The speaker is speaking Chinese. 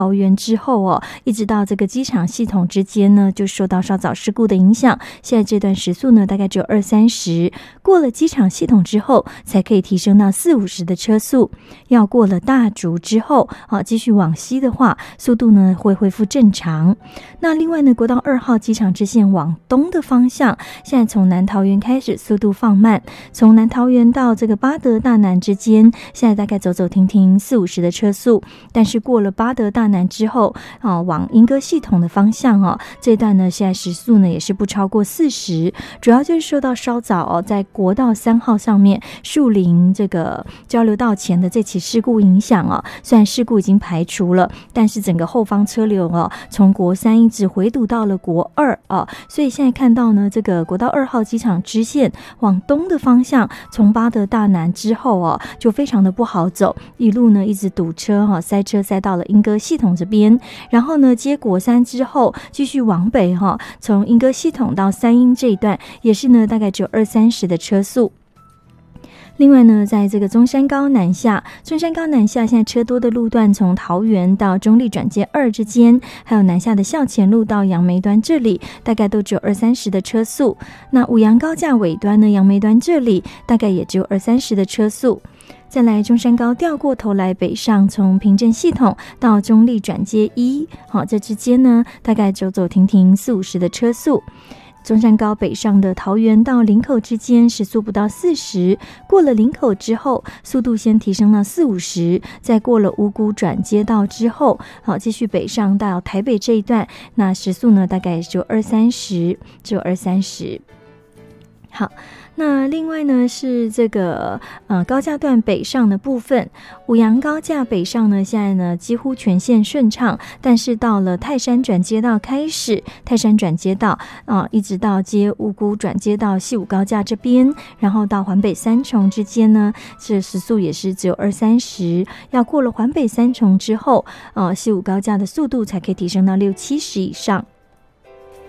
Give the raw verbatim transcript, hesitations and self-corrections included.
桃园之后哦，一直到这个机场系统之间呢，就受到稍早事故的影响。现在这段时速呢，大概只有二三十。过了机场系统之后，才可以提升到四五十的车速。要过了大竹之后，啊，继续往西的话，速度呢会恢复正常。那另外呢，国道二号机场支线往东的方向，现在从南桃园开始速度放慢，从南桃园到这个八德大南之间，现在大概走走停停四五十的车速。但是过了八德大南之后，啊，往莺歌系统的方向哦，这段呢现在时速呢也是不超过四十，主要就是受到稍早哦，在国道三号上面树林这个交流道前的这起事故影响哦。虽然事故已经排除了，但是整个后方车流哦，从国三一直回堵到了国二哦，所以现在看到呢，这个国道二号机场支线往东的方向，从八德大南之后哦，就非常的不好走，一路呢一直堵车哈、哦，塞车塞到了莺歌系统这边，然后呢接国三之后继续往北哈、哦，从莺歌系统到三鶯这一段也是呢大概只有二三十的车速。另外呢，在这个中山高南下，中山高南下现在车多的路段，从桃园到中立转接二之间，还有南下的校前路到杨梅端这里，大概都只有二三十的车速。那五杨高架尾端呢，杨梅端这里大概也只有二三十的车速。再来中山高调过头来北上，从平镇系统到中立转接一，好，这之间呢大概走走停停四五十的车速。中山高北上的桃园到林口之间时速不到四十，过了林口之后速度先提升到四五十，再过了五股转接道之后，好，继续北上到台北这一段，那时速呢大概只有二三十，只有二三十。好，那另外呢是这个呃高架段北上的部分，五杨高架北上呢现在呢几乎全线顺畅，但是到了泰山转接道开始，泰山转接道啊、呃、一直到接五股转接到西武高架这边，然后到环北三重之间呢，这时速也是只有二三十，要过了环北三重之后，呃西武高架的速度才可以提升到六七十以上。